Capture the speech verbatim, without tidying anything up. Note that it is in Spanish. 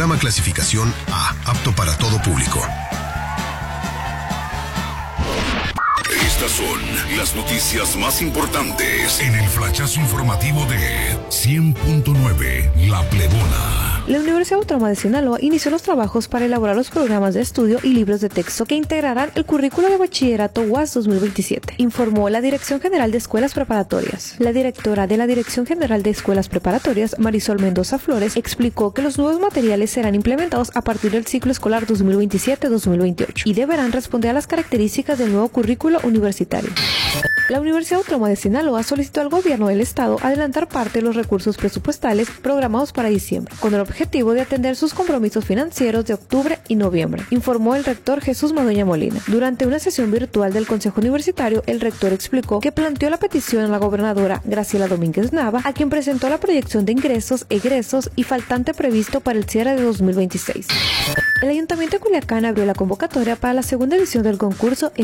Programa clasificación A, apto para todo público. Estas son las noticias más importantes en el flachazo informativo de cien punto nueve La Plebona. La Universidad Autónoma de Sinaloa inició los trabajos para elaborar los programas de estudio y libros de texto que integrarán el currículo de bachillerato U A S dos mil veintisiete, informó la Dirección General de Escuelas Preparatorias. La directora de la Dirección General de Escuelas Preparatorias, Marisol Mendoza Flores, explicó que los nuevos materiales serán implementados a partir del ciclo escolar dos mil veintisiete dos mil veintiocho y deberán responder a las características del nuevo currículo universitario. La Universidad Autónoma de Sinaloa solicitó al gobierno del estado adelantar parte de los recursos presupuestales programados para diciembre, con el objetivo de atender sus compromisos financieros de octubre y noviembre, informó el rector Jesús Madueña Molina. Durante una sesión virtual del Consejo Universitario, el rector explicó que planteó la petición a la gobernadora Graciela Domínguez Nava, a quien presentó la proyección de ingresos, egresos y faltante previsto para el cierre de dos mil veintiséis. El Ayuntamiento de Culiacán abrió la convocatoria para la segunda edición del concurso